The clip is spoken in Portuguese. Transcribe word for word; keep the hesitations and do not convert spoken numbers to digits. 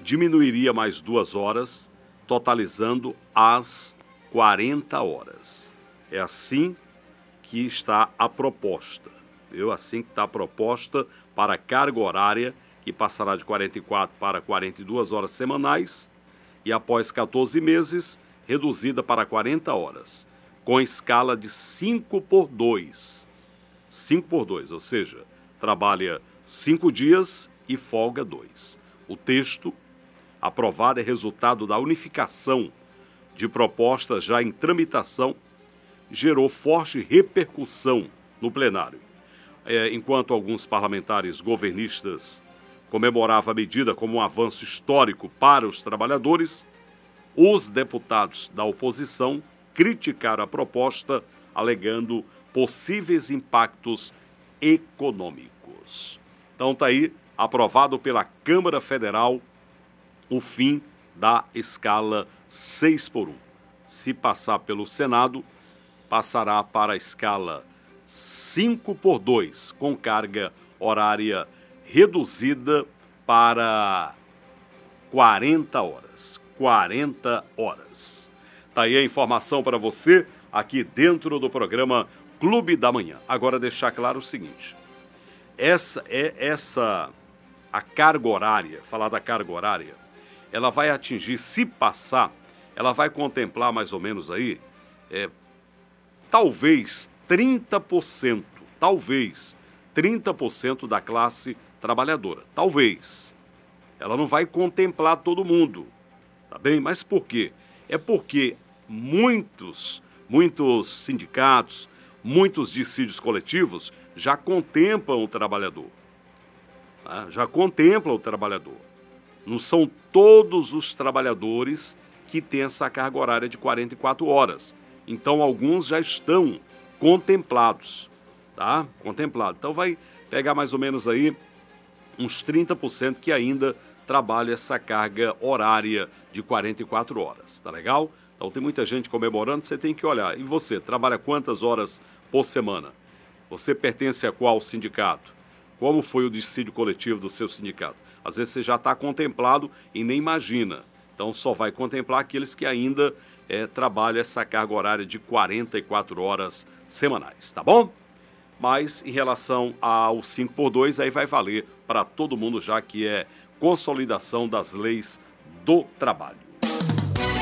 diminuiria mais duas horas, totalizando as quarenta horas. É assim que está a proposta, viu? Assim que está a proposta para a carga horária, que passará de quarenta e quatro para quarenta e duas horas semanais e após quatorze meses, reduzida para quarenta horas, com escala de cinco por dois. cinco por dois, ou seja, trabalha cinco dias e folga dois. O texto aprovado é resultado da unificação de propostas já em tramitação, gerou forte repercussão no plenário. É, enquanto alguns parlamentares governistas comemoravam a medida como um avanço histórico para os trabalhadores, os deputados da oposição criticaram a proposta, alegando possíveis impactos econômicos. Então está aí, aprovado pela Câmara Federal, o fim da escala seis por um. Se passar pelo Senado, passará para a escala cinco por dois, com carga horária reduzida para quarenta horas. quarenta horas. Tá aí a informação para você, aqui dentro do programa Clube da Manhã. Agora deixar claro o seguinte, essa é essa, a carga horária, falar da carga horária, ela vai atingir, se passar, ela vai contemplar mais ou menos aí, é, talvez trinta por cento, talvez trinta por cento da classe trabalhadora, talvez. Ela não vai contemplar todo mundo, tá bem? Mas por quê? É porque muitos, muitos sindicatos, muitos dissídios coletivos já contemplam o trabalhador, tá? Já contemplam o trabalhador. Não são todos os trabalhadores que têm essa carga horária de quarenta e quatro horas. Então, alguns já estão contemplados, tá? Contemplado. Então, vai pegar mais ou menos aí uns trinta por cento que ainda trabalha essa carga horária de quarenta e quatro horas, tá legal? Então, tem muita gente comemorando, você tem que olhar. E você, trabalha quantas horas por semana? Você pertence a qual sindicato? Como foi o dissídio coletivo do seu sindicato? Às vezes você já está contemplado e nem imagina. Então, só vai contemplar aqueles que ainda é, trabalham essa carga horária de quarenta e quatro horas semanais, tá bom? Mas, em relação ao cinco por dois, aí vai valer para todo mundo, já que é consolidação das leis do trabalho.